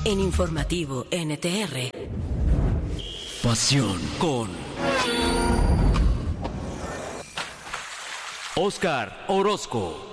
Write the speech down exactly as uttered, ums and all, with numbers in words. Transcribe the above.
En Informativo N T R. Pasión con Oscar Orozco.